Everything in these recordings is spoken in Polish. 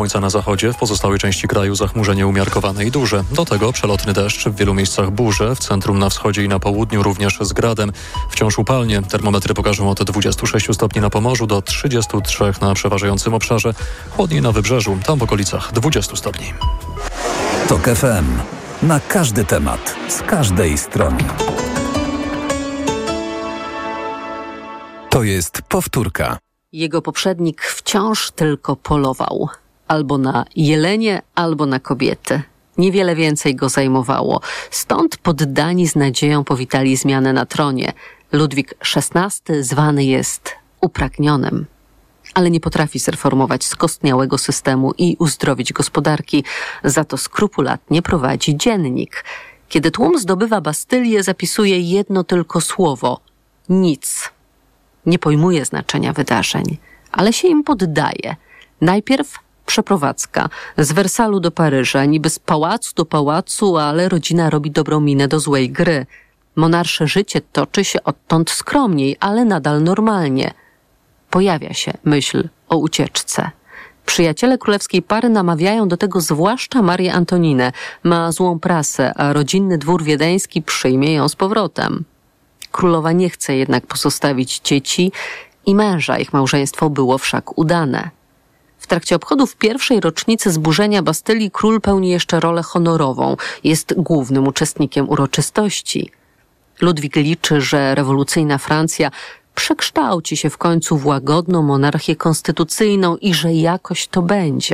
Słońca na zachodzie, w pozostałej części kraju zachmurzenie umiarkowane i duże. Do tego przelotny deszcz, w wielu miejscach burze, w centrum, na wschodzie i na południu również z gradem. Wciąż upalnie. Termometry pokażą od 26 stopni na Pomorzu do 33 na przeważającym obszarze. Chłodniej na wybrzeżu, tam w okolicach 20 stopni. TOK FM. Na każdy temat, z każdej strony. To jest powtórka. Jego poprzednik wciąż tylko polował. Albo na jelenie, albo na kobiety. Niewiele więcej go zajmowało. Stąd poddani z nadzieją powitali zmianę na tronie. Ludwik XVI zwany jest upragnionym. Ale nie potrafi zreformować skostniałego systemu i uzdrowić gospodarki. Za to skrupulatnie prowadzi dziennik. Kiedy tłum zdobywa Bastylię, zapisuje jedno tylko słowo – nic. Nie pojmuje znaczenia wydarzeń, ale się im poddaje. Najpierw przeprowadzka z Wersalu do Paryża, niby z pałacu do pałacu, ale rodzina robi dobrą minę do złej gry. Monarsze życie toczy się odtąd skromniej, ale nadal normalnie. Pojawia się myśl o ucieczce. Przyjaciele królewskiej pary namawiają do tego zwłaszcza Marię Antoninę. Ma złą prasę, a rodzinny dwór wiedeński przyjmie ją z powrotem. Królowa nie chce jednak pozostawić dzieci i męża. Ich małżeństwo było wszak udane. W trakcie obchodów pierwszej rocznicy zburzenia Bastylii król pełni jeszcze rolę honorową. Jest głównym uczestnikiem uroczystości. Ludwik liczy, że rewolucyjna Francja przekształci się w końcu w łagodną monarchię konstytucyjną i że jakoś to będzie.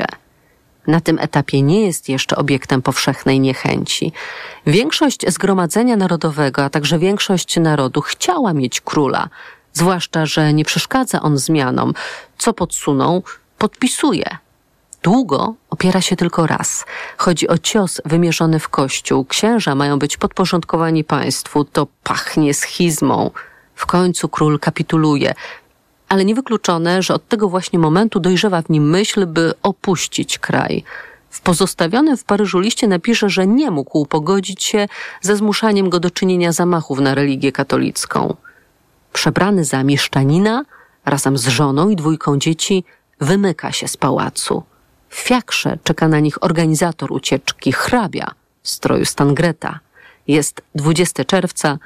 Na tym etapie nie jest jeszcze obiektem powszechnej niechęci. Większość Zgromadzenia Narodowego, a także większość narodu chciała mieć króla, zwłaszcza, że nie przeszkadza on zmianom. Co podsuną, podpisuje. Długo opiera się tylko raz. Chodzi o cios wymierzony w Kościół. Księża mają być podporządkowani państwu. To pachnie schizmą. W końcu król kapituluje. Ale niewykluczone, że od tego właśnie momentu dojrzewa w nim myśl, by opuścić kraj. W pozostawionym w Paryżu liście napisze, że nie mógł pogodzić się ze zmuszaniem go do czynienia zamachów na religię katolicką. Przebrany za mieszczanina, razem z żoną i 2 dzieci, wymyka się z pałacu. W fiakrze czeka na nich organizator ucieczki, hrabia w stroju Stangreta. Jest 20 czerwca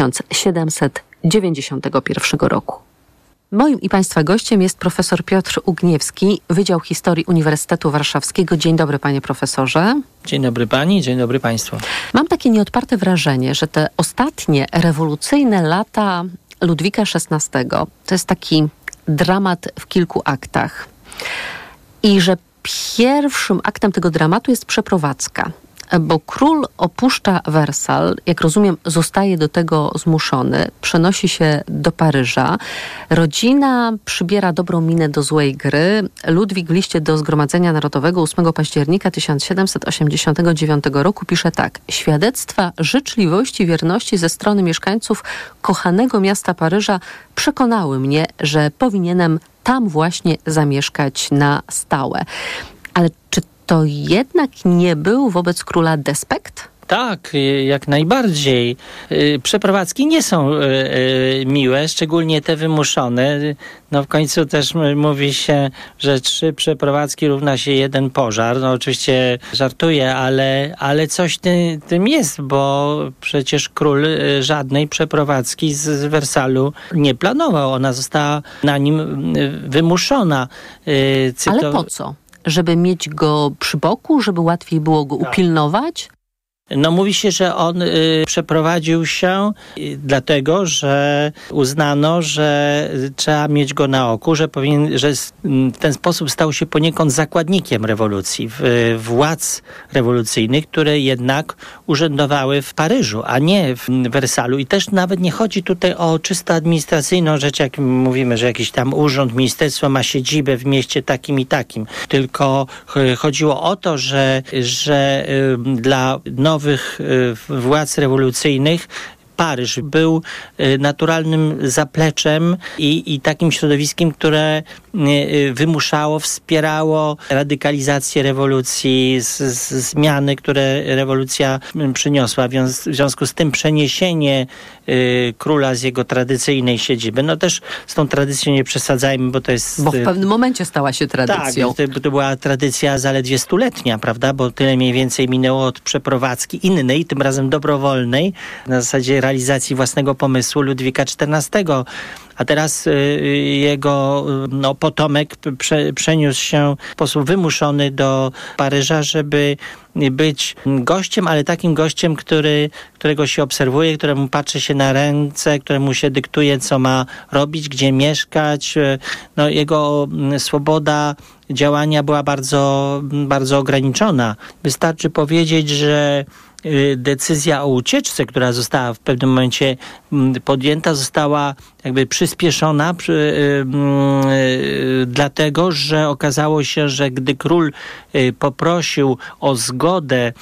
1791 roku. Moim i Państwa gościem jest profesor Piotr Ugniewski, Wydział Historii Uniwersytetu Warszawskiego. Dzień dobry, panie profesorze. Dzień dobry pani, dzień dobry państwu. Mam takie nieodparte wrażenie, że te ostatnie rewolucyjne lata Ludwika XVI to jest taki dramat w kilku aktach. I że pierwszym aktem tego dramatu jest przeprowadzka. Bo król opuszcza Wersal, jak rozumiem, zostaje do tego zmuszony, przenosi się do Paryża. Rodzina przybiera dobrą minę do złej gry. Ludwik w liście do Zgromadzenia Narodowego 8 października 1789 roku pisze tak. Świadectwa życzliwości i wierności ze strony mieszkańców kochanego miasta Paryża przekonały mnie, że powinienem tam właśnie zamieszkać na stałe. Ale czy to jednak nie był wobec króla despekt? Tak, jak najbardziej. Przeprowadzki nie są miłe, szczególnie te wymuszone. No w końcu też mówi się, że 3 przeprowadzki równa się 1 pożar. No oczywiście żartuję, ale coś tym jest, bo przecież król żadnej przeprowadzki z Wersalu nie planował. Ona została na nim wymuszona. Ale po co? Żeby mieć go przy boku, żeby łatwiej było go upilnować? No mówi się, że on przeprowadził się dlatego, że uznano, że trzeba mieć go na oku, że w ten sposób stał się poniekąd zakładnikiem rewolucji, władz rewolucyjnych, które jednak urzędowały w Paryżu, a nie w Wersalu. I też nawet nie chodzi tutaj o czysto administracyjną rzecz, jak mówimy, że jakiś tam urząd, ministerstwo ma siedzibę w mieście takim i takim. Tylko chodziło o to, że dla nowych władz rewolucyjnych Paryż był naturalnym zapleczem i takim środowiskiem, które wymuszało, wspierało radykalizację rewolucji, zmiany, które rewolucja przyniosła. W związku z tym przeniesienie króla z jego tradycyjnej siedziby, no też z tą tradycją nie przesadzajmy, bo to jest... Bo w pewnym momencie stała się tradycją. Tak, to była tradycja zaledwie 100-letnia, prawda, bo tyle mniej więcej minęło od przeprowadzki innej, tym razem dobrowolnej, na zasadzie realizacji własnego pomysłu Ludwika XIV. A teraz jego potomek przeniósł się w sposób wymuszony do Paryża, żeby być gościem, ale takim gościem, którego się obserwuje, któremu patrzy się na ręce, któremu się dyktuje, co ma robić, gdzie mieszkać. Jego swoboda działania była bardzo, bardzo ograniczona. Wystarczy powiedzieć, że decyzja o ucieczce, która została w pewnym momencie podjęta, została jakby przyspieszona dlatego, że okazało się, że gdy król poprosił o zgodę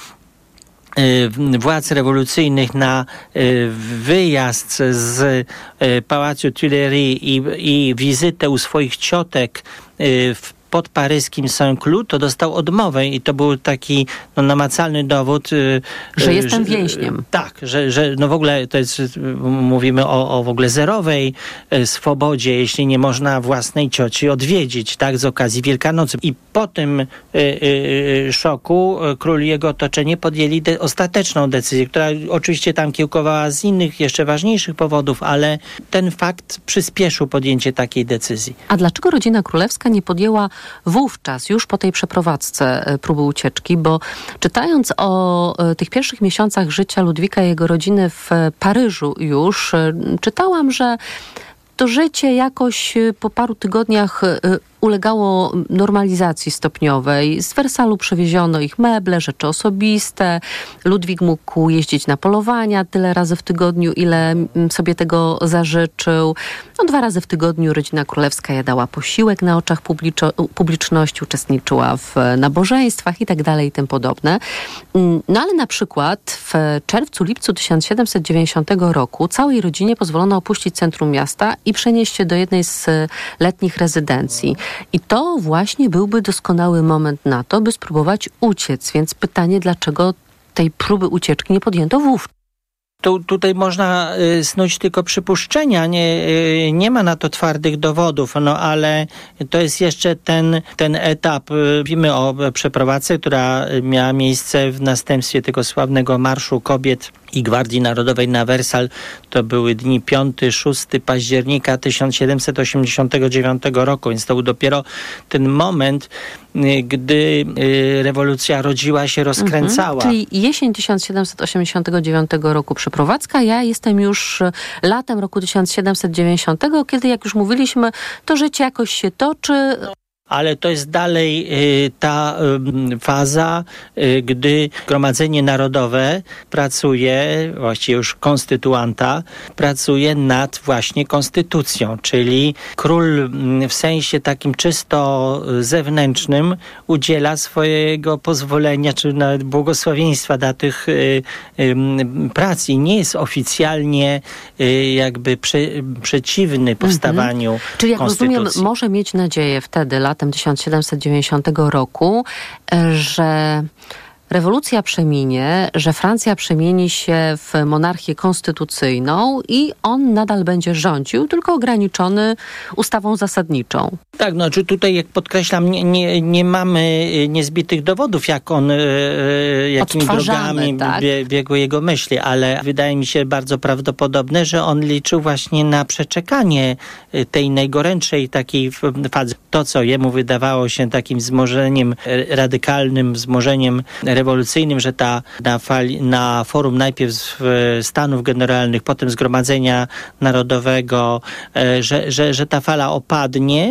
władz rewolucyjnych na wyjazd z Pałacu Tuileries i wizytę u swoich ciotek pod paryskim Saint-Cloud, to dostał odmowę i to był taki namacalny dowód, że jestem więźniem. Tak, że w ogóle to jest, mówimy o w ogóle zerowej swobodzie, jeśli nie można własnej cioci odwiedzić, tak, z okazji Wielkanocy. I po tym szoku król i jego otoczenie podjęli ostateczną decyzję, która oczywiście tam kiełkowała z innych, jeszcze ważniejszych powodów, ale ten fakt przyspieszył podjęcie takiej decyzji. A dlaczego rodzina królewska nie podjęła wówczas, już po tej przeprowadzce, próby ucieczki? Bo czytając o tych pierwszych miesiącach życia Ludwika i jego rodziny w Paryżu już, czytałam, że to życie jakoś po paru tygodniach ulegało normalizacji stopniowej. Z Wersalu przewieziono ich meble, rzeczy osobiste. Ludwik mógł jeździć na polowania tyle razy w tygodniu, ile sobie tego zażyczył. 2 razy w tygodniu rodzina królewska jadała posiłek na oczach publiczności, uczestniczyła w nabożeństwach i tak dalej i tym podobne. No ale na przykład w czerwcu, lipcu 1790 roku całej rodzinie pozwolono opuścić centrum miasta i przenieść się do jednej z letnich rezydencji. I to właśnie byłby doskonały moment na to, by spróbować uciec. Więc pytanie, dlaczego tej próby ucieczki nie podjęto wówczas? Tutaj można snuć tylko przypuszczenia, nie ma na to twardych dowodów, ale to jest jeszcze ten etap. Mówimy o przeprowadzce, która miała miejsce w następstwie tego sławnego Marszu Kobiet i Gwardii Narodowej na Wersal. To były dni 5-6 października 1789 roku, więc to był dopiero ten moment, gdy rewolucja rodziła się, rozkręcała. Czyli jesień 1789 roku przeprowadzka. Ja jestem już latem roku 1790, kiedy, jak już mówiliśmy, to życie jakoś się toczy. Ale to jest dalej ta faza, gdy Zgromadzenie Narodowe pracuje, właściwie już konstytuanta, pracuje nad właśnie konstytucją, czyli król w sensie takim czysto zewnętrznym udziela swojego pozwolenia, czy nawet błogosławieństwa dla tych prac i nie jest oficjalnie jakby przeciwny powstawaniu Czyli jak konstytucji. rozumiem, może mieć nadzieję wtedy, latem 1790 roku, że rewolucja przeminie, że Francja przemieni się w monarchię konstytucyjną i on nadal będzie rządził, tylko ograniczony ustawą zasadniczą. Tak, czy tutaj, jak podkreślam, nie mamy niezbitych dowodów, jak on, jakimi drogami biegły jego myśli, ale wydaje mi się bardzo prawdopodobne, że on liczył właśnie na przeczekanie tej najgorętszej takiej fazy. To, co jemu wydawało się takim wzmożeniem radykalnym, wzmożeniem rewolucyjnym, że na forum najpierw Stanów Generalnych, potem Zgromadzenia Narodowego, że ta fala opadnie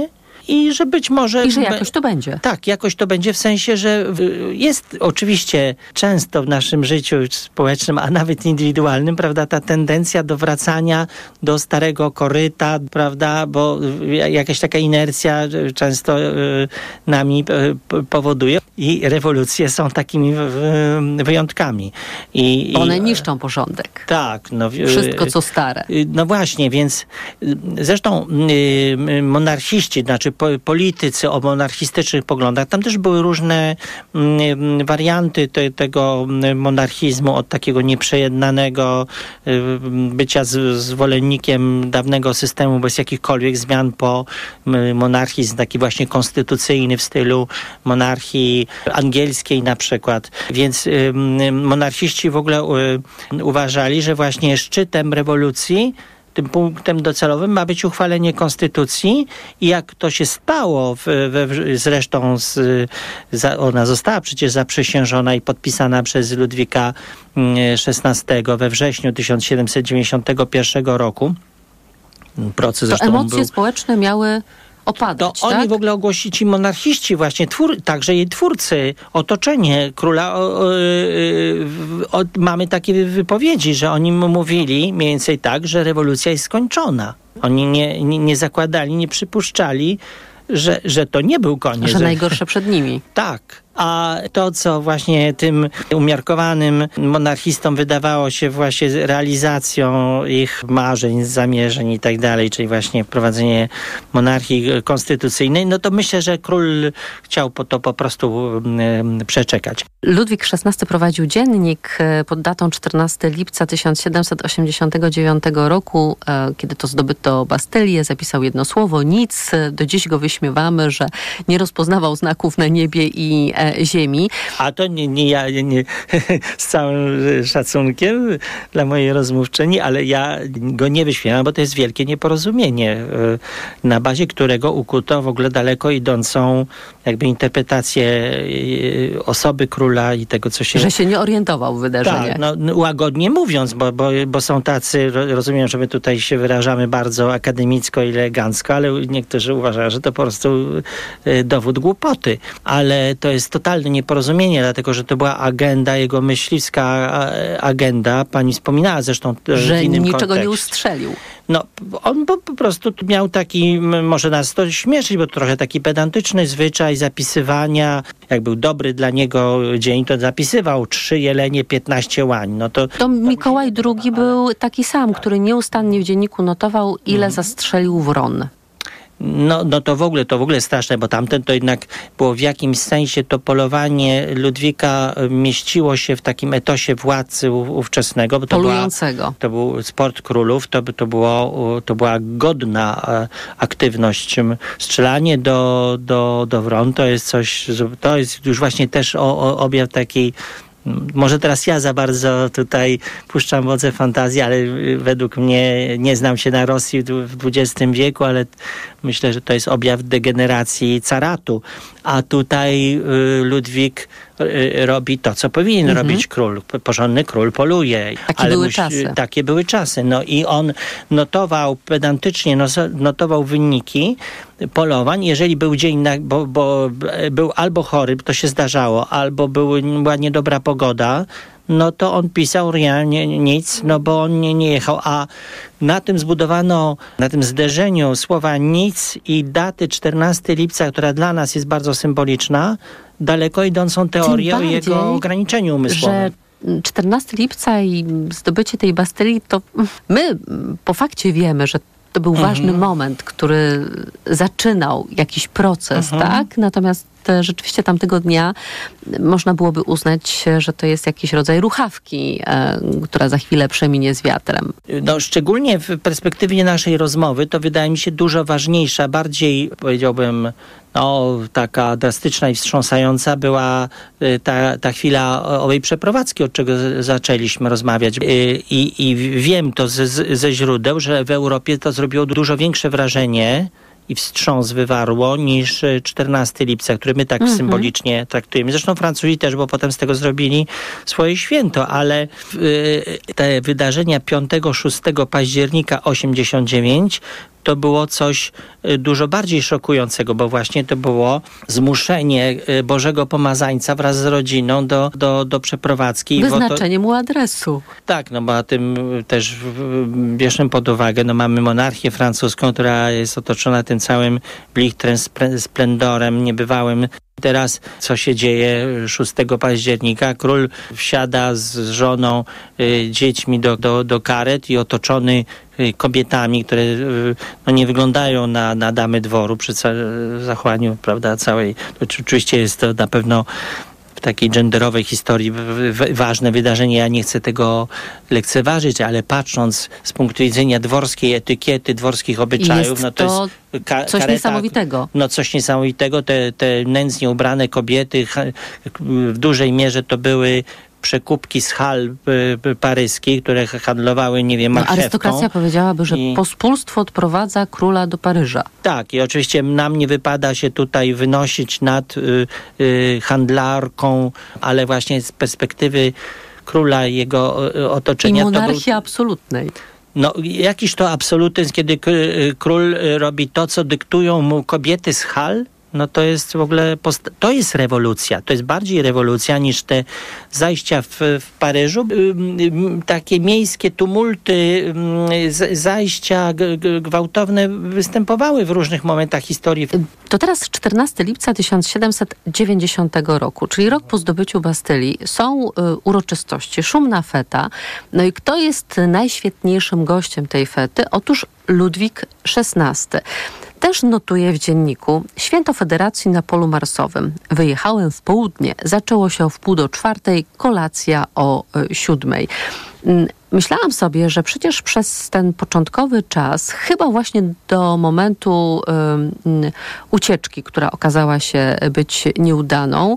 i że być może... I że jakoś to będzie. Tak, jakoś to będzie w sensie, że jest oczywiście często w naszym życiu społecznym, a nawet indywidualnym, prawda, ta tendencja do wracania do starego koryta, prawda, bo jakaś taka inercja często nami powoduje i rewolucje są takimi wyjątkami. One niszczą porządek. Tak. Wszystko, co stare. No właśnie, więc zresztą monarchiści, znaczy politycy o monarchistycznych poglądach, tam też były różne warianty tego monarchizmu, od takiego nieprzejednanego bycia zwolennikiem dawnego systemu bez jakichkolwiek zmian po monarchizm taki właśnie konstytucyjny w stylu monarchii angielskiej na przykład. Więc monarchiści w ogóle uważali, że właśnie szczytem rewolucji, tym punktem docelowym ma być uchwalenie konstytucji i jak to się stało, zresztą ona została przecież zaprzysiężona i podpisana przez Ludwika XVI we wrześniu 1791 roku. Proces to emocje społeczne miały opadać, to oni w ogóle ogłosili, ci monarchiści właśnie, także jej twórcy, otoczenie króla, mamy takie wypowiedzi, że oni mówili mniej więcej tak, że rewolucja jest skończona. Oni nie zakładali, nie przypuszczali, że to nie był koniec. Że najgorsze przed nimi. Tak. A to, co właśnie tym umiarkowanym monarchistom wydawało się właśnie realizacją ich marzeń, zamierzeń i tak dalej, czyli właśnie wprowadzenie monarchii konstytucyjnej, no to myślę, że król chciał to po prostu przeczekać. Ludwik XVI prowadził dziennik pod datą 14 lipca 1789 roku, kiedy to zdobyto Bastylię, zapisał jedno słowo, nic. Do dziś go wyśmiewamy, że nie rozpoznawał znaków na niebie i ziemi. A to nie ja, z całym szacunkiem dla mojej rozmówczyni, ale ja go nie wyśmiewam, bo to jest wielkie nieporozumienie, na bazie którego ukuto w ogóle daleko idącą jakby interpretację osoby króla i tego, co się... Że się nie orientował w wydarzeniach. Tak, no łagodnie mówiąc, bo są tacy, rozumiem, że my tutaj się wyrażamy bardzo akademicko i elegancko, ale niektórzy uważają, że to po prostu dowód głupoty. Ale to jest totalne nieporozumienie, dlatego, że to była agenda, jego myśliwska agenda. Pani wspominała zresztą że w innym niczego kontekście. nie ustrzelił. No, on po prostu miał taki, może nas to śmieszyć, bo trochę taki pedantyczny zwyczaj zapisywania. Jak był dobry dla niego dzień, to zapisywał 3 jelenie, 15 łań. No to Mikołaj II był taki sam, który nieustannie w dzienniku notował, ile zastrzelił wron. No to w ogóle straszne, bo tamten to jednak było w jakimś sensie to polowanie Ludwika mieściło się w takim etosie władcy ówczesnego. Bo Polującego. To był sport królów, to była godna aktywność. Strzelanie do wron to jest już właśnie też objaw takiej. Może teraz ja za bardzo tutaj puszczam wodze fantazji, ale według mnie, nie znam się na Rosji w XX wieku, ale myślę, że to jest objaw degeneracji caratu. A tutaj Ludwik robi to, co powinien robić król. Porządny król poluje. Takie były czasy. No i on pedantycznie notował wyniki polowań. Jeżeli był dzień, bo był albo chory, to się zdarzało, albo była niedobra pogoda, no to on pisał nic, no bo on nie jechał. A na tym na tym zderzeniu słowa nic i daty 14 lipca, która dla nas jest bardzo symboliczna, daleko idącą teorię o jego ograniczeniu umysłowym. Że 14 lipca i zdobycie tej Bastylii, to my po fakcie wiemy, że to był ważny moment, który zaczynał jakiś proces, tak? Natomiast rzeczywiście tamtego dnia można byłoby uznać, że to jest jakiś rodzaj ruchawki, która za chwilę przeminie z wiatrem. No, szczególnie w perspektywie naszej rozmowy to wydaje mi się dużo ważniejsza, bardziej powiedziałbym taka drastyczna i wstrząsająca była ta chwila owej przeprowadzki, od czego zaczęliśmy rozmawiać. I wiem to ze źródeł, że w Europie to zrobiło dużo większe wrażenie i wstrząs wywarło niż 14 lipca, który my tak symbolicznie traktujemy. Zresztą Francuzi też, bo potem z tego zrobili swoje święto, ale te wydarzenia 5-6 października 89 to było coś dużo bardziej szokującego, bo właśnie to było zmuszenie Bożego Pomazańca wraz z rodziną do przeprowadzki. Wyznaczenie mu adresu. Tak, no bo o tym też bierzemy pod uwagę, no mamy monarchię francuską, która jest otoczona tym całym blichtrem, splendorem niebywałym. Teraz co się dzieje 6 października? Król wsiada z żoną, dziećmi do karet i otoczony kobietami, które nie wyglądają na damy dworu przy zachowaniu, prawda, całej. Oczywiście jest to na pewno w takiej genderowej historii ważne wydarzenie. Ja nie chcę tego lekceważyć, ale patrząc z punktu widzenia dworskiej etykiety, dworskich obyczajów, no to jest coś kareta, niesamowitego. No coś niesamowitego. Te nędznie ubrane kobiety w dużej mierze to były przekupki z hal paryskich, które handlowały, nie wiem, marchewką. Arystokracja powiedziałaby, że pospólstwo odprowadza króla do Paryża. Tak, i oczywiście nam nie wypada się tutaj wynosić nad handlarką, ale właśnie z perspektywy króla i jego otoczenia. I monarchii absolutnej. No, jakiś to absolutyzm, kiedy król robi to, co dyktują mu kobiety z hal, no to jest w ogóle, to jest rewolucja. To jest bardziej rewolucja niż te zajścia w Paryżu. Takie miejskie tumulty, zajścia gwałtowne występowały w różnych momentach historii. To teraz 14 lipca 1790 roku, czyli rok po zdobyciu Bastylii. Są uroczystości, szumna feta. No i kto jest najświetniejszym gościem tej fety? Otóż Ludwik XVI. Też notuje w dzienniku: Święto Federacji na polu marsowym. Wyjechałem w południe. Zaczęło się o 3:30, kolacja o 7:00. Myślałam sobie, że przecież przez ten początkowy czas, chyba właśnie do momentu ucieczki, która okazała się być nieudaną,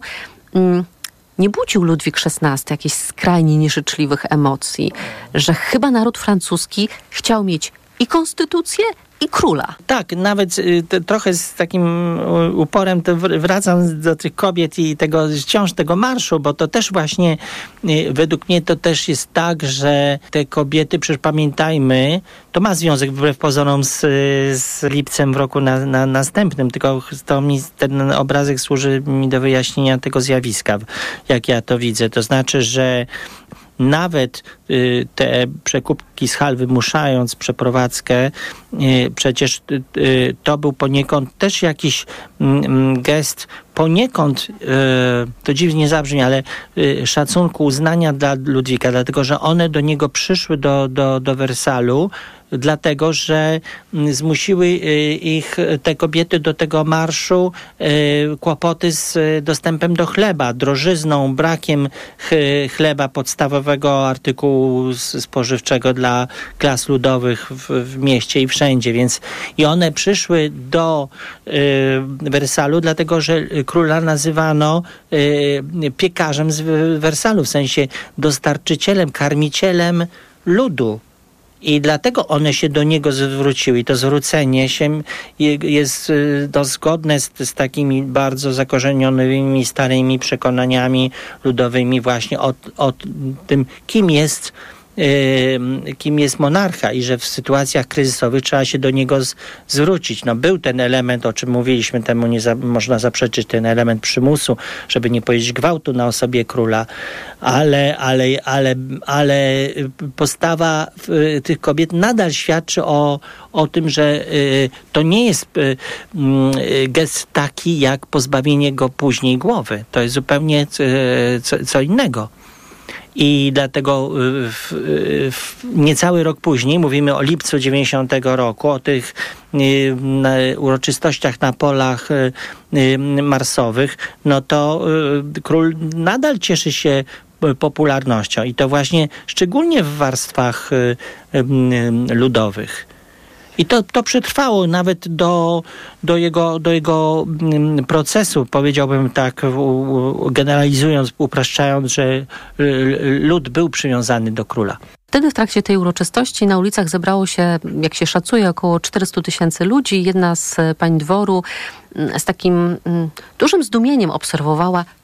nie budził Ludwik XVI jakichś skrajnie nieżyczliwych emocji, że chyba naród francuski chciał mieć i konstytucję, i króla. Tak, nawet trochę z takim uporem to wracam do tych kobiet i wciąż tego marszu, bo to też właśnie według mnie to też jest tak, że te kobiety, przecież pamiętajmy, to ma związek wbrew pozorom z lipcem w roku następnym, tylko ten obrazek służy mi do wyjaśnienia tego zjawiska, jak ja to widzę. To znaczy, że nawet te przekupki z hal wymuszając przeprowadzkę, przecież to był poniekąd też jakiś gest, poniekąd, to dziwnie zabrzmi, ale szacunku, uznania dla Ludwika, dlatego że one do niego przyszły do Wersalu, dlatego że zmusiły ich, te kobiety, do tego marszu kłopoty z dostępem do chleba, drożyzną, brakiem chleba, podstawowego artykułu spożywczego dla klas ludowych w mieście i wszędzie, więc i one przyszły do Wersalu, dlatego że króla nazywano piekarzem z Wersalu, w sensie dostarczycielem, karmicielem ludu. I dlatego one się do niego zwróciły. I to zwrócenie się jest zgodne z takimi bardzo zakorzenionymi, starymi przekonaniami ludowymi właśnie o tym, kim jest monarcha i że w sytuacjach kryzysowych trzeba się do niego zwrócić. No, był ten element, o czym mówiliśmy, temu nie można zaprzeczyć, ten element przymusu, żeby nie powiedzieć gwałtu na osobie króla, ale postawa tych kobiet nadal świadczy o tym, że to nie jest gest taki jak pozbawienie go później głowy. To jest zupełnie co innego. I dlatego niecały rok później, mówimy o lipcu 90 roku, o tych uroczystościach na polach marsowych, no to król nadal cieszy się popularnością i to właśnie szczególnie w warstwach ludowych. I to przetrwało nawet do jego procesu, powiedziałbym tak, generalizując, upraszczając, że lud był przywiązany do króla. Wtedy w trakcie tej uroczystości na ulicach zebrało się, jak się szacuje, około 400 000 ludzi. Jedna z pań dworu z takim dużym zdumieniem obserwowała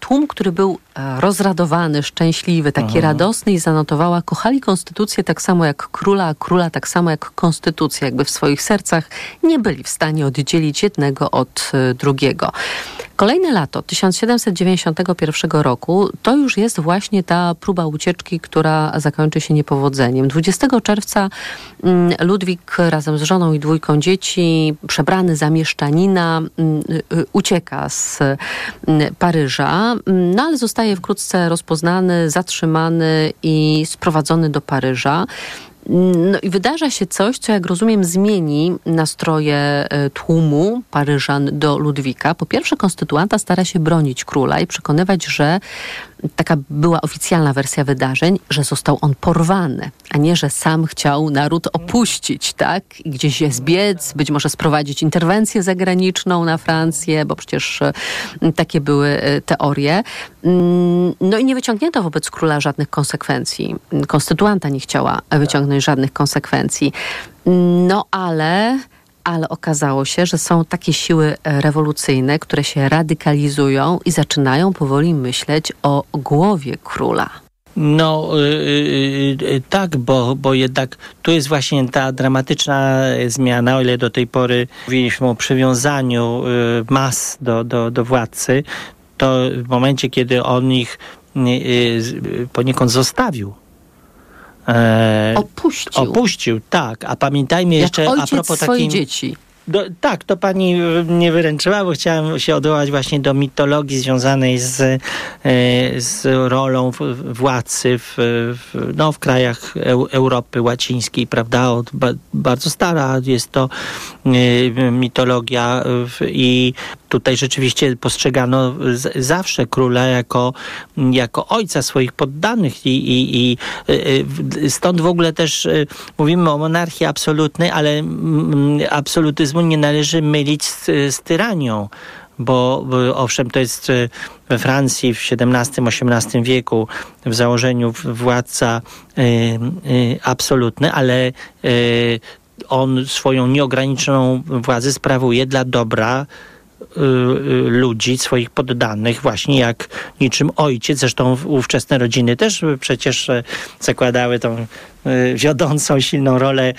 tłum, który był rozradowany, szczęśliwy, taki radosny i zanotowała, kochali konstytucję tak samo jak króla, a króla tak samo jak konstytucja. Jakby w swoich sercach nie byli w stanie oddzielić jednego od drugiego. Kolejne lato, 1791 roku, to już jest właśnie ta próba ucieczki, która zakończy się niepowodzeniem. 20 czerwca Ludwik razem z żoną i 2 dzieci, przebrany za mieszczanina, ucieka z Paryża, no ale zostaje wkrótce rozpoznany, zatrzymany i sprowadzony do Paryża. No i wydarza się coś, co jak rozumiem zmieni nastroje tłumu Paryżan do Ludwika. Po pierwsze, konstytuanta stara się bronić króla i przekonywać, że taka była oficjalna wersja wydarzeń, że został on porwany, a nie, że sam chciał naród opuścić, tak? I gdzieś je zbiec, być może sprowadzić interwencję zagraniczną na Francję, bo przecież takie były teorie. No i nie wyciągnięto wobec króla żadnych konsekwencji. Konstytuanta nie chciała wyciągnąć żadnych konsekwencji. No ale okazało się, że są takie siły rewolucyjne, które się radykalizują i zaczynają powoli myśleć o głowie króla. No tak, bo jednak tu jest właśnie ta dramatyczna zmiana, o ile do tej pory mówiliśmy o przywiązaniu mas do władcy, to w momencie, kiedy on ich poniekąd zostawił, Opuścił, tak. A pamiętajmy jeszcze jak a propos swoich dzieci. Tak, to pani mnie wyręczyła, bo chciałem się odwołać właśnie do mitologii związanej z rolą władcy w krajach Europy Łacińskiej, prawda? Bardzo stara jest to mitologia i tutaj rzeczywiście postrzegano zawsze króla jako ojca swoich poddanych i stąd w ogóle też mówimy o monarchii absolutnej, ale absolutyzmu nie należy mylić z tyranią, bo owszem, to jest we Francji w XVII-XVIII wieku w założeniu władca absolutny, ale on swoją nieograniczoną władzę sprawuje dla dobra ludzi, swoich poddanych, właśnie jak niczym ojciec. Zresztą ówczesne rodziny też przecież zakładały tą wiodącą, silną rolę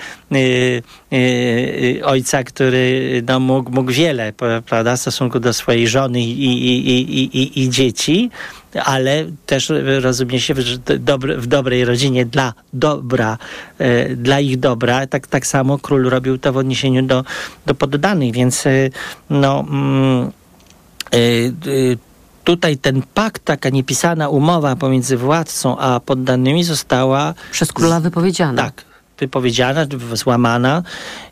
ojca, który mógł wiele, prawda, w stosunku do swojej żony i dzieci, ale też rozumie się, że w dobrej rodzinie dla dobra, dla ich dobra, tak samo król robił to w odniesieniu do poddanych, więc tutaj ten pakt, taka niepisana umowa pomiędzy władcą a poddanymi została przez króla wypowiedziana. Tak, wypowiedziana, złamana.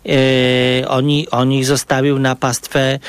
On ich zostawił na pastwę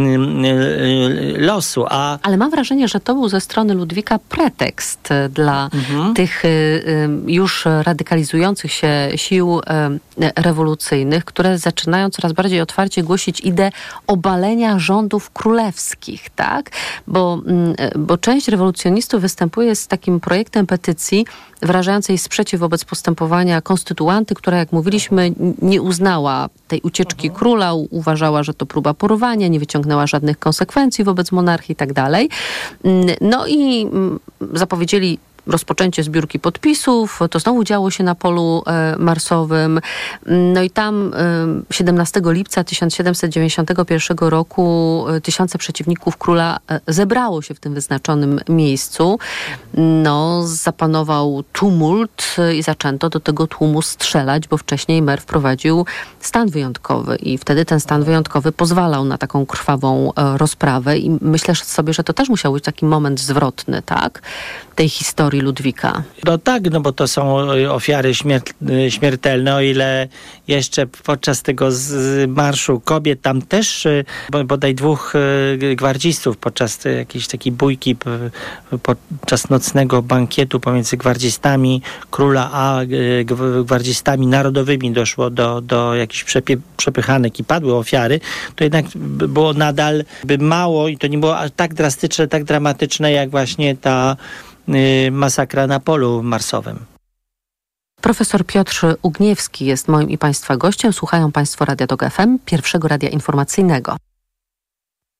losu. Ale mam wrażenie, że to był ze strony Ludwika pretekst dla tych już radykalizujących się sił rewolucyjnych, które zaczynają coraz bardziej otwarcie głosić ideę obalenia rządów królewskich, tak? Bo część rewolucjonistów występuje z takim projektem petycji wyrażającej sprzeciw wobec postępowania konstytuanty, która, jak mówiliśmy, nie uznała tej ucieczki króla, uważała, że to próba porwania, nie wyciągnęła żadnych konsekwencji wobec monarchii i tak dalej. No i zapowiedzieli rozpoczęcie zbiórki podpisów. To znowu działo się na polu marsowym. No i tam 17 lipca 1791 roku tysiące przeciwników króla zebrało się w tym wyznaczonym miejscu. No, zapanował tumult i zaczęto do tego tłumu strzelać, bo wcześniej mer wprowadził stan wyjątkowy i wtedy ten stan wyjątkowy pozwalał na taką krwawą rozprawę i myślę sobie, że to też musiał być taki moment zwrotny, tak? Tej historii Ludwika. No tak, bo to są ofiary śmiertelne, o ile jeszcze podczas tego marszu kobiet tam też bodaj 2 gwardzistów podczas jakiejś takiej bójki, podczas nocnego bankietu pomiędzy gwardzistami króla a gwardzistami narodowymi doszło do jakichś przepychanek i padły ofiary, to jednak było nadal mało i to nie było tak drastyczne, tak dramatyczne jak właśnie ta masakra na polu marsowym. Profesor Piotr Ugniewski jest moim i Państwa gościem. Słuchają Państwo Radia Tok FM, pierwszego radia informacyjnego.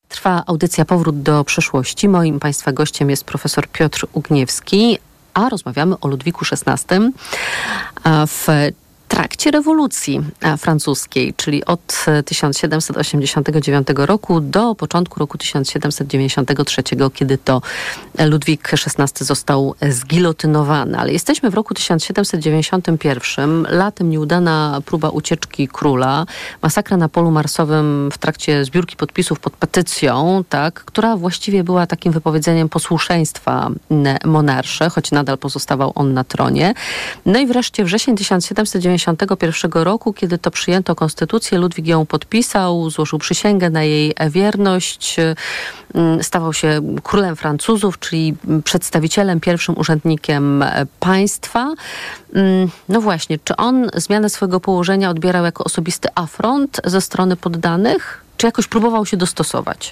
Trwa audycja Powrót do przeszłości. Moim Państwa gościem jest profesor Piotr Ugniewski, a rozmawiamy o Ludwiku XVI w trakcie rewolucji francuskiej, czyli od 1789 roku do początku roku 1793, kiedy to Ludwik XVI został zgilotynowany. Ale jesteśmy w roku 1791. Latem nieudana próba ucieczki króla, masakra na polu marsowym w trakcie zbiórki podpisów pod petycją, tak, która właściwie była takim wypowiedzeniem posłuszeństwa monarsze, choć nadal pozostawał on na tronie. No i wreszcie wrzesień 1791 roku, kiedy to przyjęto konstytucję, Ludwik ją podpisał, złożył przysięgę na jej wierność, stawał się królem Francuzów, czyli przedstawicielem, pierwszym urzędnikiem państwa. No właśnie, czy on zmianę swojego położenia odbierał jako osobisty afront ze strony poddanych, czy jakoś próbował się dostosować?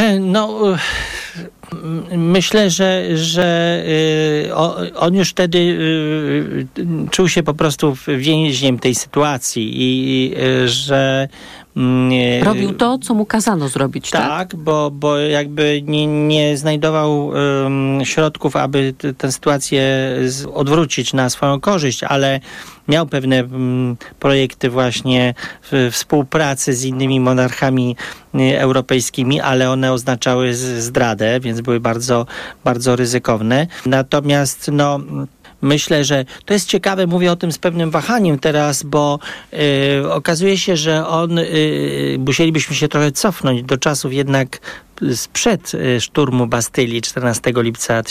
Myślę, że on już wtedy czuł się po prostu więźniem tej sytuacji i że robił to, co mu kazano zrobić, tak? Tak, bo jakby nie znajdował środków, aby tę sytuację odwrócić na swoją korzyść, ale miał pewne projekty właśnie współpracy z innymi monarchami europejskimi, ale one oznaczały zdradę, więc były bardzo, bardzo ryzykowne. Natomiast myślę, że to jest ciekawe, mówię o tym z pewnym wahaniem teraz, bo okazuje się, że musielibyśmy się trochę cofnąć do czasów jednak sprzed szturmu Bastylii 14 lipca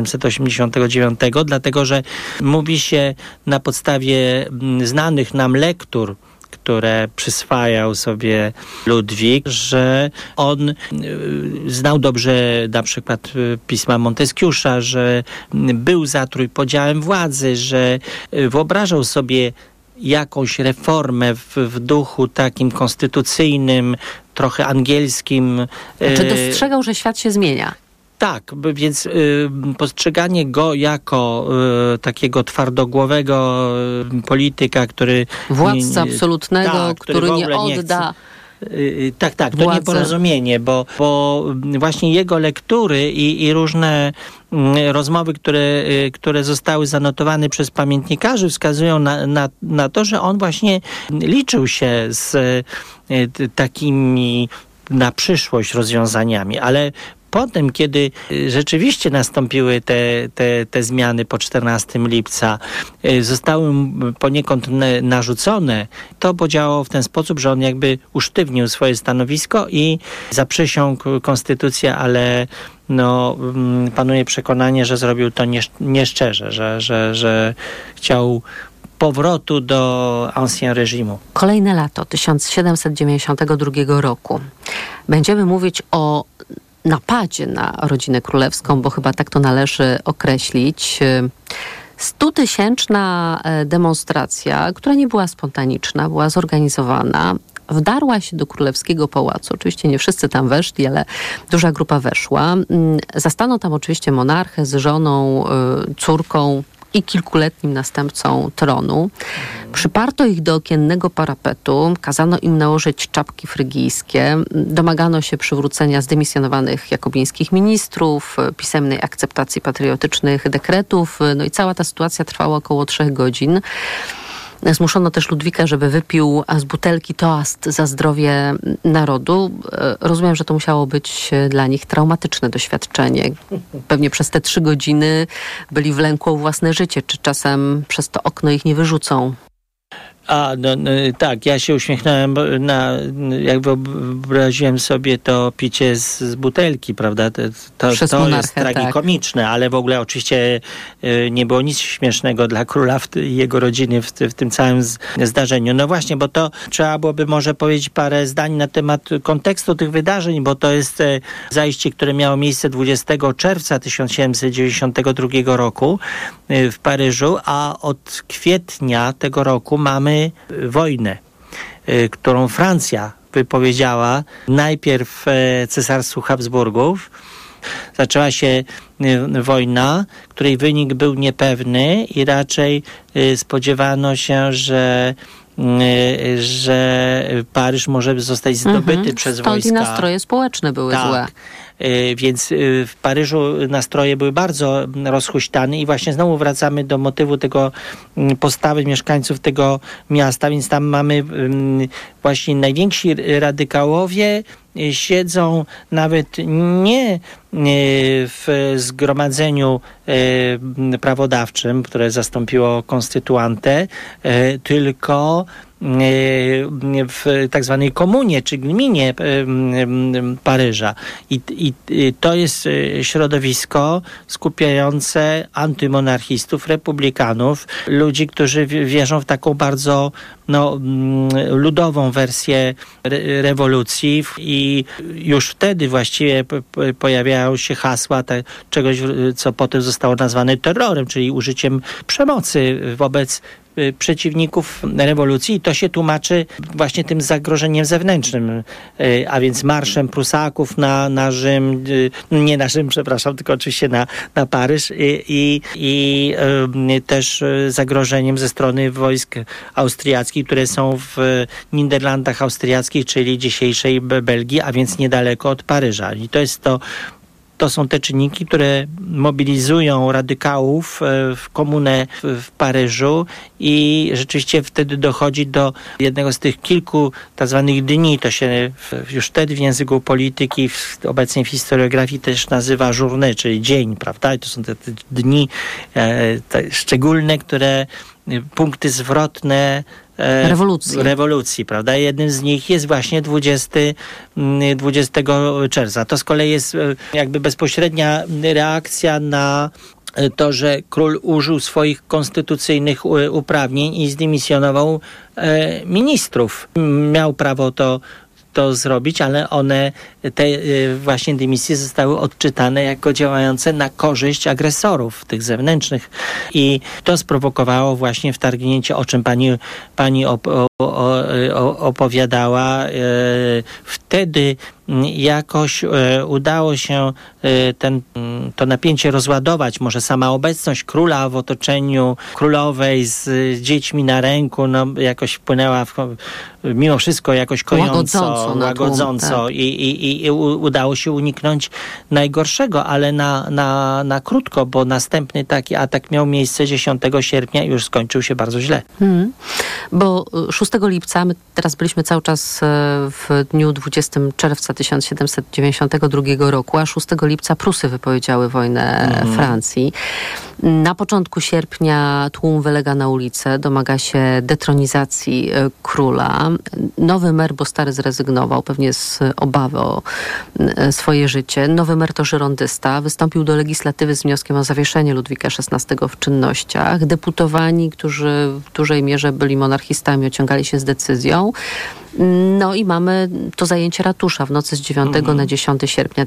1789, dlatego że mówi się na podstawie znanych nam lektur, które przyswajał sobie Ludwik, że on znał dobrze na przykład pisma Monteskiusza, że był za trójpodziałem władzy, że wyobrażał sobie jakąś reformę w duchu takim konstytucyjnym, trochę angielskim. Czy dostrzegał, że świat się zmienia? Tak, więc postrzeganie go jako takiego twardogłowego polityka, który... Władca absolutnego, tak, który nie odda... Tak, to nieporozumienie, bo właśnie jego lektury i różne rozmowy, które zostały zanotowane przez pamiętnikarzy, wskazują na to, że on właśnie liczył się z takimi na przyszłość rozwiązaniami, ale potem, kiedy rzeczywiście nastąpiły te zmiany po 14 lipca, zostały poniekąd narzucone, to podziałało w ten sposób, że on jakby usztywnił swoje stanowisko i zaprzysiągł konstytucję, ale panuje przekonanie, że zrobił to nieszczerze, że chciał powrotu do ancien reżimu. Kolejne lato 1792 roku. Będziemy mówić o napadzie na rodzinę królewską, bo chyba tak to należy określić. 100-tysięczna demonstracja, która nie była spontaniczna, była zorganizowana, wdarła się do królewskiego pałacu. Oczywiście nie wszyscy tam weszli, ale duża grupa weszła. Zastano tam oczywiście monarchę z żoną, córką i kilkuletnim następcą tronu. Przyparto ich do okiennego parapetu, kazano im nałożyć czapki frygijskie, domagano się przywrócenia zdymisjonowanych jakobińskich ministrów, pisemnej akceptacji patriotycznych dekretów, i cała ta sytuacja trwała około 3 godzin. Zmuszono też Ludwika, żeby wypił z butelki toast za zdrowie narodu. Rozumiem, że to musiało być dla nich traumatyczne doświadczenie. Pewnie przez te 3 godziny byli w lęku o własne życie. Czy czasem przez to okno ich nie wyrzucą? Tak, ja się uśmiechnąłem, jak wyobraziłem sobie to picie z butelki, prawda? To jest tragikomiczne, tak. Ale w ogóle oczywiście nie było nic śmiesznego dla króla i jego rodziny w tym całym zdarzeniu. No właśnie, bo to trzeba byłoby może powiedzieć parę zdań na temat kontekstu tych wydarzeń, bo to jest zajście, które miało miejsce 20 czerwca 1792 roku w Paryżu, a od kwietnia tego roku mamy wojnę, którą Francja wypowiedziała najpierw Cesarstwu Habsburgów. Zaczęła się wojna, której wynik był niepewny i raczej spodziewano się, że że Paryż może zostać zdobyty przez Stąd wojska. i nastroje społeczne były złe. Więc w Paryżu nastroje były bardzo rozhuśtane i właśnie znowu wracamy do motywu tego postawy mieszkańców tego miasta, więc tam mamy właśnie najwięksi radykałowie siedzą nawet nie w zgromadzeniu prawodawczym, które zastąpiło konstytuantę, tylko w tak zwanej komunie, czy gminie Paryża. I to jest środowisko skupiające antymonarchistów, republikanów, ludzi, którzy wierzą w taką bardzo ludową wersję rewolucji i już wtedy właściwie pojawiają się hasła czegoś, co potem zostało nazwane terrorem, czyli użyciem przemocy wobec przeciwników rewolucji i to się tłumaczy właśnie tym zagrożeniem zewnętrznym, a więc marszem Prusaków na Rzym, nie na Rzym, przepraszam, tylko oczywiście na Paryż i też zagrożeniem ze strony wojsk austriackich, które są w Niderlandach austriackich, czyli dzisiejszej Belgii, a więc niedaleko od Paryża. I to są te czynniki, które mobilizują radykałów w komunę w Paryżu i rzeczywiście wtedy dochodzi do jednego z tych kilku tak zwanych dni. To się już wtedy w języku polityki, obecnie w historiografii też nazywa journée, czyli dzień, prawda? I to są te dni szczególne, które punkty zwrotne rewolucji, prawda? Jednym z nich jest właśnie 20 czerwca. To z kolei jest jakby bezpośrednia reakcja na to, że król użył swoich konstytucyjnych uprawnień i zdymisjonował ministrów. Miał prawo to zrobić, ale te właśnie dymisje zostały odczytane jako działające na korzyść agresorów, tych zewnętrznych. I to sprowokowało właśnie wtargnięcie, o czym pani opowiadała. Wtedy jakoś udało się to napięcie rozładować. Może sama obecność króla w otoczeniu królowej z dziećmi na ręku jakoś wpłynęła mimo wszystko jakoś kojąco, łagodząco tak. I udało się uniknąć najgorszego, ale na krótko, bo następny taki atak miał miejsce 10 sierpnia i już skończył się bardzo źle. Bo 6 lipca, my teraz byliśmy cały czas w dniu 20 czerwca 1792 roku, a 6 lipca Prusy wypowiedziały wojnę Francji. Na początku sierpnia tłum wylega na ulicę, domaga się detronizacji króla. Nowy mer, bo stary zrezygnował, pewnie z obawy o swoje życie. Nowy mer to żyrondysta, wystąpił do legislatywy z wnioskiem o zawieszenie Ludwika XVI w czynnościach. Deputowani, którzy w dużej mierze byli monarchistami, ociągali się z decyzją. No i mamy to zajęcie ratusza w nocy z 9 na 10 sierpnia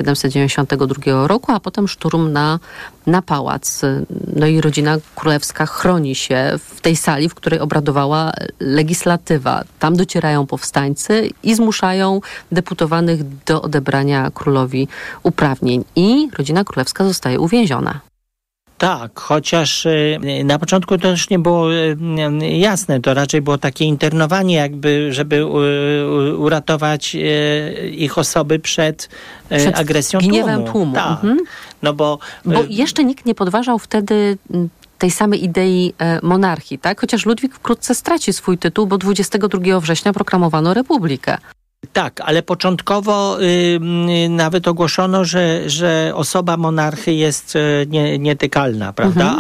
1792 roku, a potem szturm na pałac. No i rodzina królewska chroni się w tej sali, w której obradowała legislatywa. Tam docierają powstańcy i zmuszają deputowanych do odebrania królowi uprawnień. I rodzina królewska zostaje uwięziona. Tak, chociaż na początku to już nie było jasne, to raczej było takie internowanie jakby, żeby uratować ich osoby przed agresją gniewem tłumu. Tak. No bo jeszcze nikt nie podważał wtedy tej samej idei monarchii, tak? Chociaż Ludwik wkrótce straci swój tytuł, bo 22 września proklamowano republikę. Tak, ale początkowo nawet ogłoszono, że osoba monarchy jest nietykalna, prawda?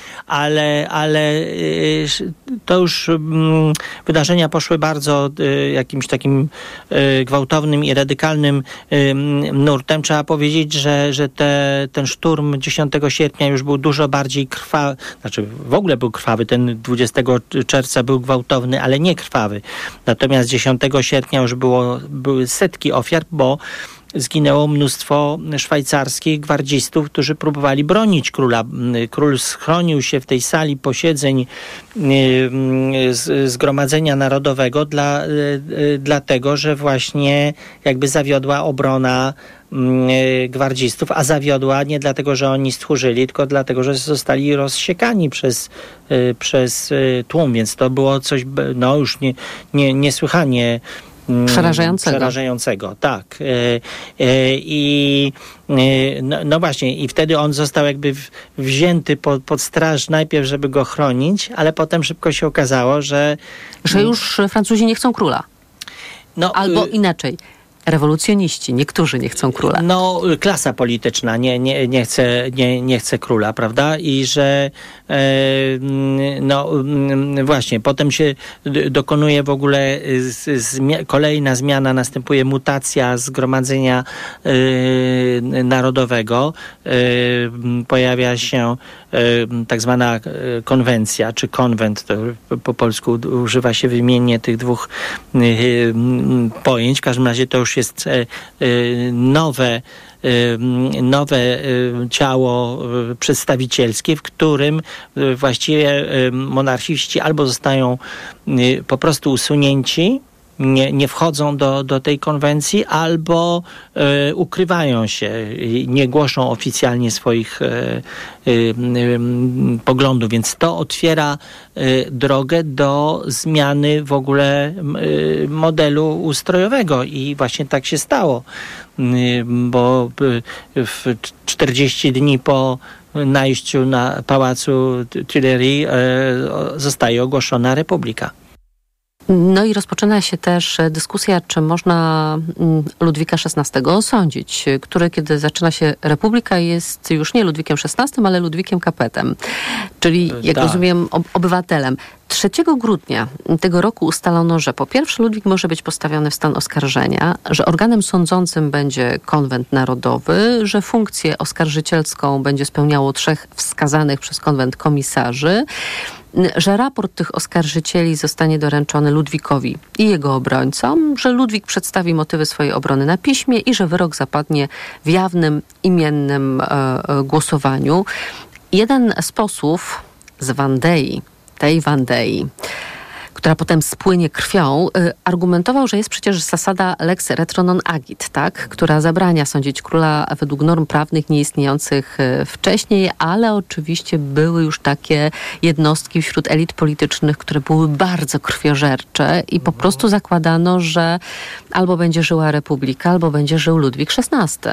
Ale to już wydarzenia poszły bardzo jakimś takim gwałtownym i radykalnym nurtem. Trzeba powiedzieć, że ten szturm 10 sierpnia już był dużo bardziej krwawy, znaczy w ogóle był krwawy, ten 20 czerwca był gwałtowny, ale nie krwawy. Natomiast 10 sierpnia już były setki ofiar, bo zginęło mnóstwo szwajcarskich gwardzistów, którzy próbowali bronić króla. Król schronił się w tej sali posiedzeń Zgromadzenia Narodowego dlatego, że właśnie jakby zawiodła obrona gwardzistów, a zawiodła nie dlatego, że oni stchórzyli, tylko dlatego, że zostali rozsiekani przez tłum, więc to było coś już niesłychanie przerażającego, tak. No właśnie, i wtedy on został jakby wzięty pod straż najpierw, żeby go chronić, ale potem szybko się okazało, że już Francuzi nie chcą króla. Albo inaczej. Rewolucjoniści, niektórzy nie chcą króla. Klasa polityczna nie chce króla, prawda? I że właśnie, potem się dokonuje w ogóle kolejna zmiana, następuje mutacja Zgromadzenia Narodowego. Pojawia się tak zwana konwencja, czy konwent, to po polsku używa się wymiennie tych dwóch pojęć. W każdym razie to już jest nowe ciało przedstawicielskie, w którym właściwie monarchiści albo zostają po prostu usunięci, nie wchodzą do tej konwencji, albo ukrywają się, nie głoszą oficjalnie swoich poglądów, więc to otwiera drogę do zmiany w ogóle modelu ustrojowego i właśnie tak się stało, bo w 40 dni po najściu na pałacu Tuileries zostaje ogłoszona republika. No i rozpoczyna się też dyskusja, czy można Ludwika XVI osądzić, który, kiedy zaczyna się republika, jest już nie Ludwikiem XVI, ale Ludwikiem Kapetem, czyli, jak rozumiem, obywatelem. 3 grudnia tego roku ustalono, że po pierwsze Ludwik może być postawiony w stan oskarżenia, że organem sądzącym będzie konwent narodowy, że funkcję oskarżycielską będzie spełniało 3 wskazanych przez konwent komisarzy, że raport tych oskarżycieli zostanie doręczony Ludwikowi i jego obrońcom, że Ludwik przedstawi motywy swojej obrony na piśmie i że wyrok zapadnie w jawnym, imiennym głosowaniu. Jeden z posłów z Wandei, tej Wandei, która potem spłynie krwią, argumentował, że jest przecież zasada lex retro non agit, tak? Która zabrania sądzić króla według norm prawnych nieistniejących wcześniej, ale oczywiście były już takie jednostki wśród elit politycznych, które były bardzo krwiożercze i po prostu zakładano, że albo będzie żyła republika, albo będzie żył Ludwik XVI.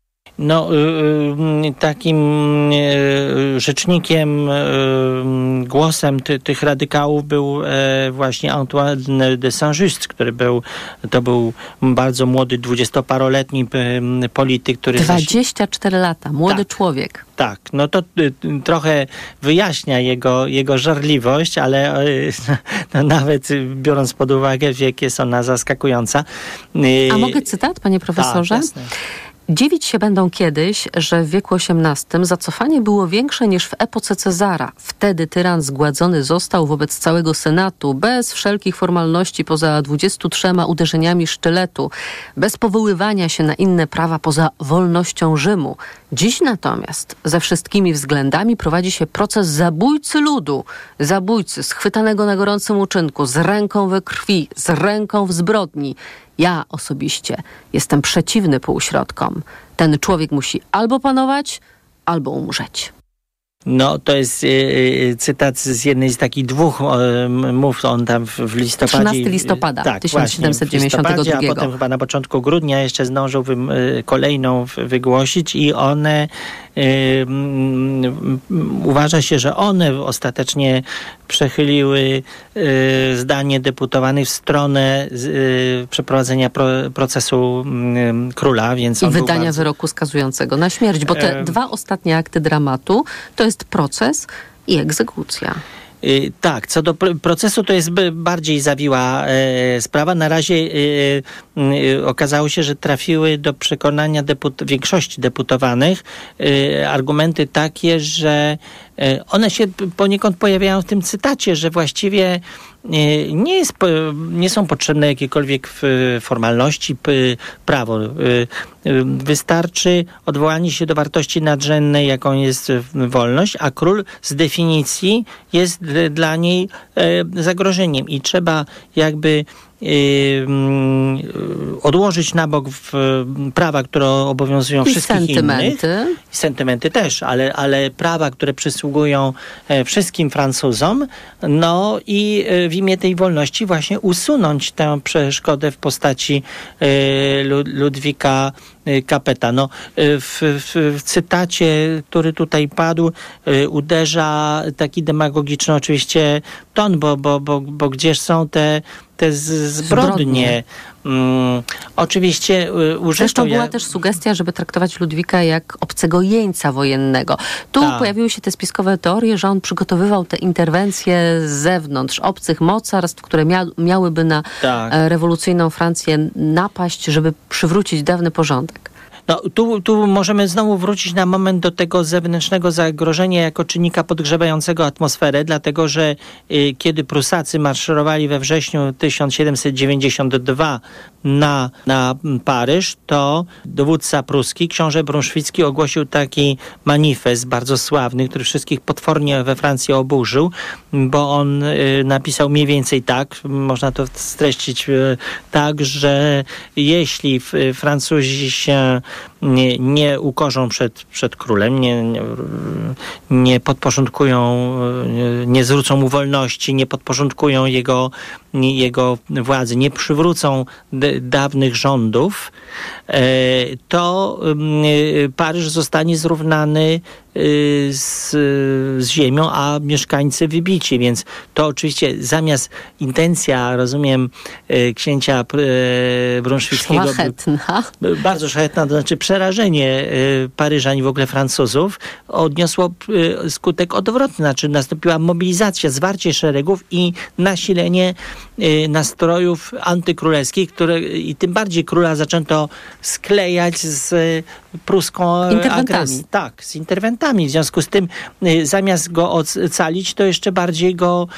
Takim rzecznikiem, głosem tych radykałów był właśnie Antoine de Saint-Just, który był bardzo młody, 20-paroletni polityk, który... 24 lata, młody człowiek. Tak, to trochę wyjaśnia jego żarliwość, ale nawet biorąc pod uwagę wiek, jest ona zaskakująca. A mogę cytat, panie profesorze? Tak, jasne. Dziwić się będą kiedyś, że w wieku XVIII zacofanie było większe niż w epoce Cezara. Wtedy tyran zgładzony został wobec całego Senatu, bez wszelkich formalności poza 23 uderzeniami sztyletu, bez powoływania się na inne prawa poza wolnością Rzymu. Dziś natomiast ze wszystkimi względami prowadzi się proces zabójcy ludu, zabójcy schwytanego na gorącym uczynku, z ręką we krwi, z ręką w zbrodni. Ja osobiście jestem przeciwny półśrodkom. Ten człowiek musi albo panować, albo umrzeć. To jest cytat z jednej z takich 2 mów, on tam w listopadzie. 13 listopada 1792. Właśnie, a potem chyba na początku grudnia jeszcze zdążył kolejną wygłosić i one uważa się, że one ostatecznie przechyliły zdanie deputowanych w stronę przeprowadzenia procesu króla. Więc i wydania wyroku skazującego na śmierć, bo te 2 ostatnie akty dramatu to jest proces i egzekucja. Tak, co do procesu to jest bardziej zawiła sprawa. Na razie okazało się, że trafiły do przekonania większości deputowanych argumenty takie, że one się poniekąd pojawiają w tym cytacie, że właściwie nie są potrzebne jakiekolwiek formalności, prawo. Wystarczy odwołanie się do wartości nadrzędnej, jaką jest wolność, a król z definicji jest dla niej zagrożeniem i trzeba jakby odłożyć na bok prawa, które obowiązują wszystkich innych. Sentymenty też, ale prawa, które przysługują wszystkim Francuzom, no i w imię tej wolności właśnie usunąć tę przeszkodę w postaci Ludwika Capeta. No, w cytacie, który tutaj padł, uderza taki demagogiczny oczywiście ton, bo gdzież są te zbrodnie. Oczywiście Zresztą była też sugestia, żeby traktować Ludwika jak obcego jeńca wojennego. Tu pojawiły się te spiskowe teorie, że on przygotowywał te interwencje z zewnątrz, obcych mocarstw, które miałyby na rewolucyjną Francję napaść, żeby przywrócić dawny porządek. No, tu możemy znowu wrócić na moment do tego zewnętrznego zagrożenia jako czynnika podgrzewającego atmosferę, dlatego że kiedy Prusacy marszyrowali we wrześniu 1792 na Paryż, to dowódca pruski, książę Brunszwicki, ogłosił taki manifest bardzo sławny, który wszystkich potwornie we Francji oburzył, bo on napisał mniej więcej tak, można to streścić tak, że jeśli Francuzi się nie ukorzą przed królem, nie podporządkują, nie zwrócą mu wolności, nie podporządkują jego władzy, nie przywrócą dawnych rządów, to Paryż zostanie zrównany z ziemią, a mieszkańcy wybici, więc to oczywiście zamiast intencja, rozumiem, księcia Brunszwickiego bardzo szlachetna, to znaczy przerażenie Paryżan i w ogóle Francuzów odniosło skutek odwrotny, znaczy nastąpiła mobilizacja, zwarcie szeregów i nasilenie nastrojów antykrólewskich, i tym bardziej króla zaczęto sklejać z pruską agresją. Tak, z interwentami. W związku z tym zamiast go ocalić, to jeszcze bardziej go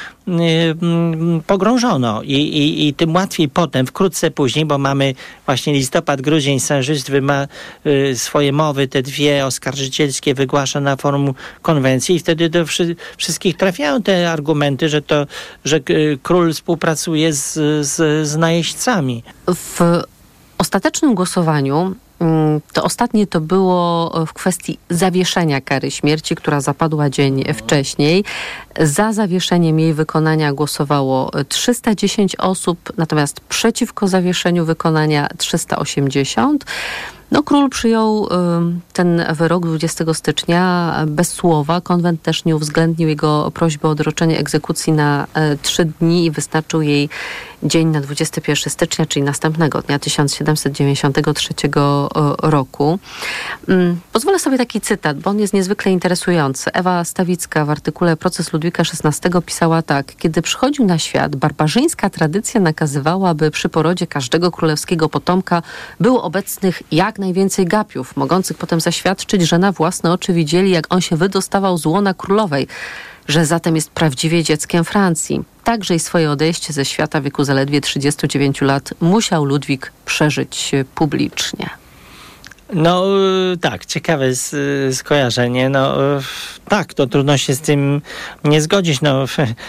pogrążono. I tym łatwiej potem, wkrótce później, bo mamy właśnie listopad, grudzień, Saint-Just ma swoje mowy, te dwie oskarżycielskie wygłasza na forum konwencji i wtedy do wszystkich trafiają te argumenty, że król współpracuje z najeźdźcami. W ostatecznym głosowaniu to ostatnie to było w kwestii zawieszenia kary śmierci, która zapadła dzień wcześniej. Za zawieszeniem jej wykonania głosowało 310 osób, natomiast przeciwko zawieszeniu wykonania 380. No, król przyjął ten wyrok 20 stycznia bez słowa. Konwent też nie uwzględnił jego prośby o odroczenie egzekucji na 3 dni i wystarczył jej dzień na 21 stycznia, czyli następnego dnia 1793 roku. Pozwolę sobie taki cytat, bo on jest niezwykle interesujący. Ewa Stawicka w artykule Proces Ludwika XVI pisała tak: kiedy przychodził na świat, barbarzyńska tradycja nakazywała, by przy porodzie każdego królewskiego potomka było obecnych jak najwięcej gapiów, mogących potem zaświadczyć, że na własne oczy widzieli, jak on się wydostawał z łona królowej, że zatem jest prawdziwie dzieckiem Francji. Także i swoje odejście ze świata w wieku zaledwie 39 lat musiał Ludwik przeżyć publicznie. No tak, ciekawe skojarzenie. No tak, to trudno się z tym nie zgodzić. No,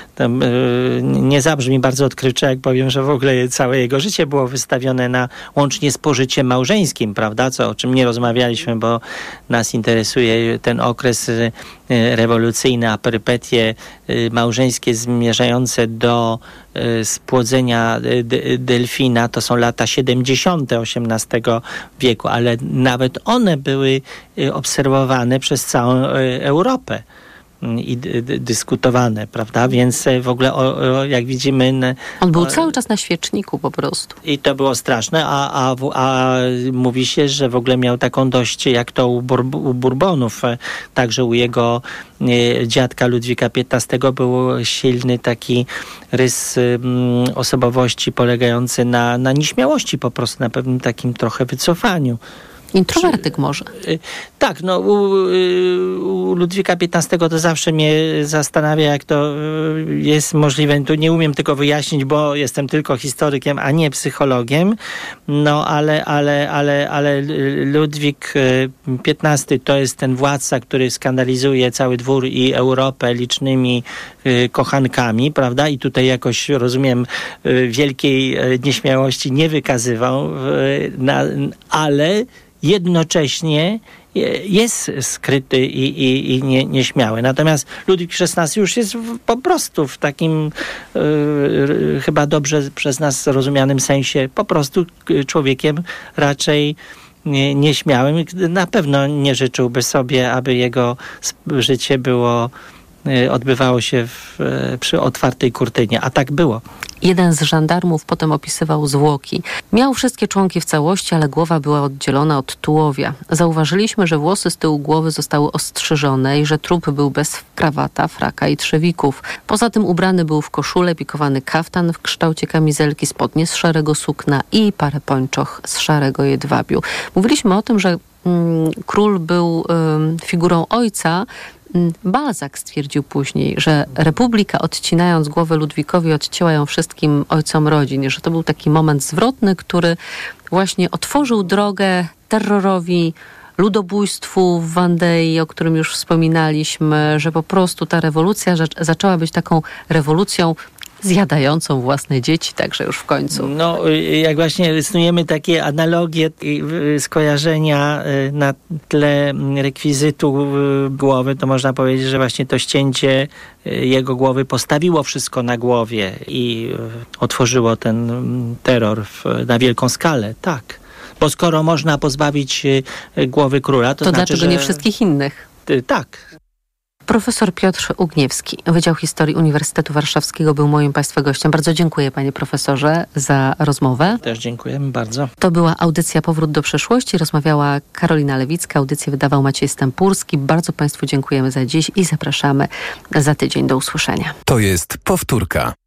nie zabrzmi bardzo odkrywczo, jak powiem, że w ogóle całe jego życie było wystawione na łącznie z pożyciem małżeńskim, prawda? O czym nie rozmawialiśmy, bo nas interesuje ten okres rewolucyjny, a perypetie małżeńskie zmierzające do spłodzenia delfina, to są lata 70. XVIII wieku, ale nawet one były obserwowane przez całą Europę i dyskutowane, prawda? Więc w ogóle, jak widzimy... On był cały czas na świeczniku po prostu. I to było straszne, a mówi się, że w ogóle miał taką dość, jak to u Bourbonów, także u jego dziadka Ludwika XV był silny taki rys osobowości polegający na nieśmiałości, po prostu na pewnym takim trochę wycofaniu. Introwertyk może. Tak, no u Ludwika XV to zawsze mnie zastanawia, jak to jest możliwe. Tu nie umiem tego wyjaśnić, bo jestem tylko historykiem, a nie psychologiem. No ale Ludwik XV to jest ten władca, który skandalizuje cały dwór i Europę licznymi kochankami, prawda? I tutaj jakoś, rozumiem, wielkiej nieśmiałości nie wykazywał, ale jednocześnie jest skryty i nieśmiały. Natomiast Ludwik XVI już jest po prostu w takim chyba dobrze przez nas rozumianym sensie po prostu człowiekiem raczej nieśmiałym. Na pewno nie życzyłby sobie, aby jego życie odbywało się przy otwartej kurtynie, a tak było. Jeden z żandarmów potem opisywał zwłoki. Miał wszystkie członki w całości, ale głowa była oddzielona od tułowia. Zauważyliśmy, że włosy z tyłu głowy zostały ostrzyżone i że trup był bez krawata, fraka i trzewików. Poza tym ubrany był w koszulę, pikowany kaftan w kształcie kamizelki, spodnie z szarego sukna i parę pończoch z szarego jedwabiu. Mówiliśmy o tym, że król był figurą ojca. Balzac stwierdził później, że Republika, odcinając głowę Ludwikowi, odcięła ją wszystkim ojcom rodzin, że to był taki moment zwrotny, który właśnie otworzył drogę terrorowi, ludobójstwu w Wandei, o którym już wspominaliśmy, że po prostu ta rewolucja zaczęła być taką rewolucją zjadającą własne dzieci, także już w końcu. No, jak właśnie rysujemy takie analogie i skojarzenia na tle rekwizytu głowy, to można powiedzieć, że właśnie to ścięcie jego głowy postawiło wszystko na głowie i otworzyło ten terror na wielką skalę, tak. Bo skoro można pozbawić głowy króla, to znaczy, dlaczego nie wszystkich innych? Tak. Profesor Piotr Ugniewski, Wydział Historii Uniwersytetu Warszawskiego, był moim Państwa gościem. Bardzo dziękuję, panie profesorze, za rozmowę. Też dziękujemy bardzo. To była audycja Powrót do przeszłości. Rozmawiała Karolina Lewicka. Audycję wydawał Maciej Stępurski. Bardzo Państwu dziękujemy za dziś i zapraszamy za tydzień. Do usłyszenia. To jest powtórka.